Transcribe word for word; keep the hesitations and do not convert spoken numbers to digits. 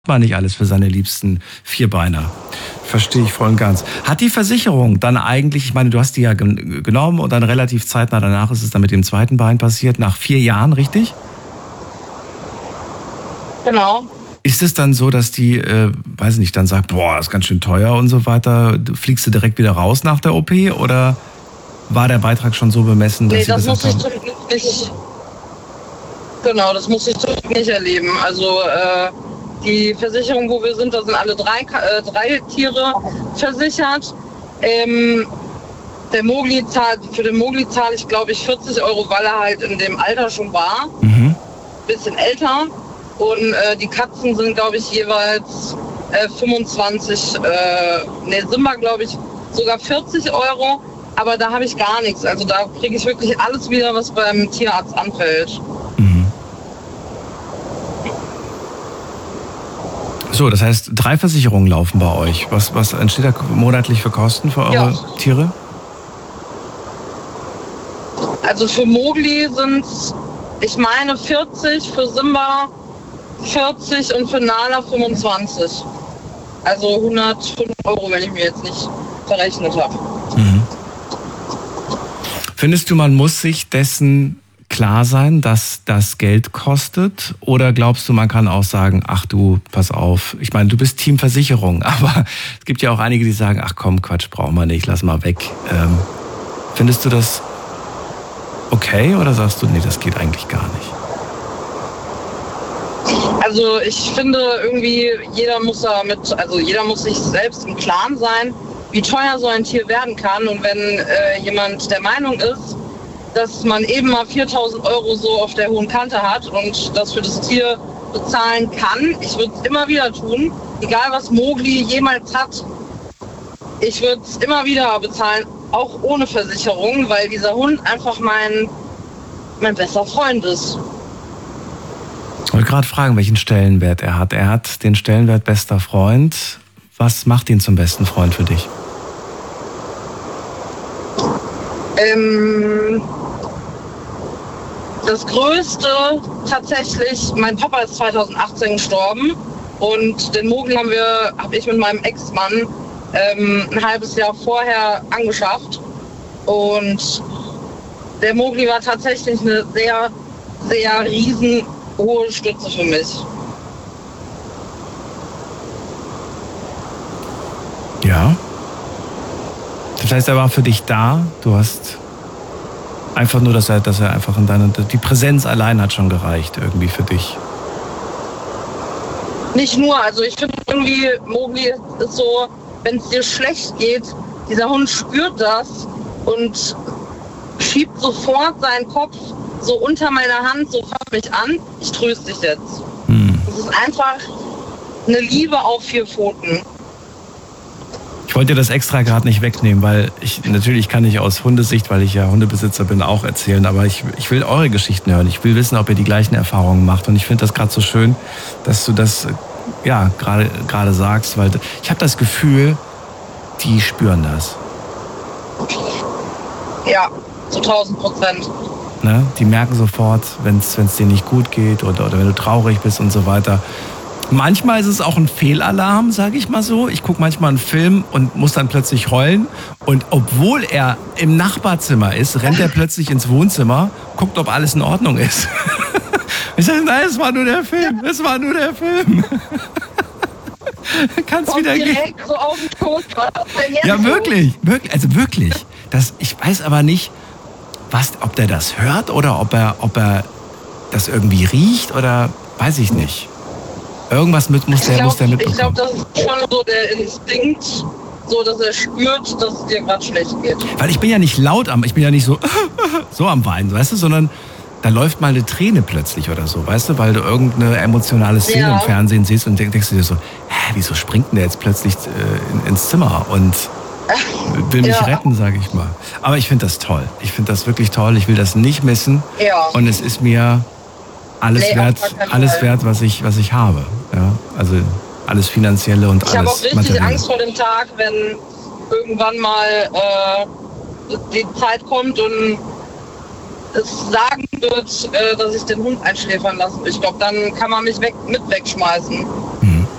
man nicht alles für seine liebsten Vierbeiner. Verstehe ich voll und ganz. Hat die Versicherung dann eigentlich, ich meine, du hast die ja gen- genommen und dann relativ zeitnah danach ist es dann mit dem zweiten Bein passiert, nach vier Jahren, richtig? Genau. Ist es dann so, dass die, äh, weiß nicht, dann sagt, boah, das ist ganz schön teuer und so weiter, fliegst du direkt wieder raus nach der O P oder war der Beitrag schon so bemessen, dass Nee, sie das gesagt muss ich haben? zum Glück nicht. Genau, das muss ich zum Glück nicht erleben. Also äh, die Versicherung, wo wir sind, da sind alle drei, äh, drei Tiere versichert. Ähm, der Mogli zahlt, für den Mogli zahle ich, glaube ich, vierzig Euro, weil er halt in dem Alter schon war. Mhm. Bisschen älter. Und äh, die Katzen sind, glaube ich, jeweils äh, fünfundzwanzig, äh, ne, Simba, glaube ich, sogar vierzig Euro. Aber da habe ich gar nichts. Also da kriege ich wirklich alles wieder, was beim Tierarzt anfällt. Mhm. So, das heißt, drei Versicherungen laufen bei euch. Was, was entsteht da monatlich für Kosten für eure Ja. Tiere? Also für Mogli sind es, ich meine, vierzig, für Simba vierzig und für Nala fünfundzwanzig. Also hundertfünf Euro, wenn ich mir jetzt nicht verrechnet habe. Mhm. Findest du, man muss sich dessen klar sein, dass das Geld kostet? Oder glaubst du, man kann auch sagen, ach du, pass auf, ich meine, du bist Teamversicherung, aber es gibt ja auch einige, die sagen, ach komm, Quatsch, brauchen wir nicht, lass mal weg. Ähm, findest du das okay oder sagst du, nee, das geht eigentlich gar nicht? Also ich finde irgendwie, jeder muss damit, also jeder muss sich selbst im Klaren sein, wie teuer so ein Tier werden kann. Und wenn äh, jemand der Meinung ist, dass man eben mal viertausend Euro so auf der hohen Kante hat und das für das Tier bezahlen kann, ich würde es immer wieder tun, egal was Mogli jemals hat, ich würde es immer wieder bezahlen, auch ohne Versicherung, weil dieser Hund einfach mein, mein bester Freund ist. Ich wollte gerade fragen, welchen Stellenwert er hat. Er hat den Stellenwert bester Freund. Was macht ihn zum besten Freund für dich? Ähm, das Größte tatsächlich, mein Papa ist zweitausendachtzehn gestorben und den Mogli haben wir, habe ich mit meinem Ex-Mann ähm, ein halbes Jahr vorher angeschafft. Und der Mogli war tatsächlich eine sehr, sehr riesenhohe Stütze für mich. Ja. Das heißt, er war für dich da. Du hast einfach nur, dass er, dass er einfach in deiner, die Präsenz allein hat schon gereicht irgendwie für dich. Nicht nur, also ich finde irgendwie, Mogli ist so, wenn es dir schlecht geht, dieser Hund spürt das und schiebt sofort seinen Kopf so unter meiner Hand, so fasst mich an, ich tröste dich jetzt. Hm. Das ist einfach eine Liebe auf vier Pfoten. Ich wollte dir das extra gerade nicht wegnehmen, weil ich natürlich kann ich aus Hundesicht, weil ich ja Hundebesitzer bin, auch erzählen, aber ich, ich will eure Geschichten hören. Ich will wissen, ob ihr die gleichen Erfahrungen macht und ich finde das gerade so schön, dass du das ja gerade gerade sagst, weil ich habe das Gefühl, die spüren das. Ja, zu tausend Prozent. Ne? Die merken sofort, wenn es dir nicht gut geht oder, oder wenn du traurig bist und so weiter. Manchmal ist es auch ein Fehlalarm, sage ich mal so. Ich gucke manchmal einen Film und muss dann plötzlich heulen. Und obwohl er im Nachbarzimmer ist, rennt er plötzlich ins Wohnzimmer, guckt, ob alles in Ordnung ist. Ich sage, nein, es war nur der Film, es war nur der Film. Kannst wieder gehen. So auf den Schoß, ja, wirklich, wirklich, also wirklich. Das, ich weiß aber nicht, was, ob der das hört oder ob er, ob er das irgendwie riecht oder weiß ich nicht. Irgendwas mit muss der, glaub, muss der mitbekommen. Ich glaube, das ist schon so der Instinkt, so dass er spürt, dass es dir gerade schlecht geht. Weil ich bin ja nicht laut am, ich bin ja nicht so, so am Weinen, weißt du, sondern da läuft mal eine Träne plötzlich oder so, weißt du, weil du irgendeine emotionale Szene ja. im Fernsehen siehst und denkst du dir so, hä, wieso springt denn der jetzt plötzlich äh, in, ins Zimmer und will mich ja. retten, sage ich mal. Aber ich finde das toll. Ich finde das wirklich toll. Ich will das nicht missen. Ja. Und es ist mir alles nee, wert, alles Fall. wert, was ich, was ich habe. Ja, also alles Finanzielle und ich alles. Ich habe auch richtig Materielle. Angst vor dem Tag, wenn irgendwann mal äh, die Zeit kommt und es sagen wird, äh, dass ich den Hund einschläfern lasse. Ich glaube, dann kann man mich weg, mit wegschmeißen.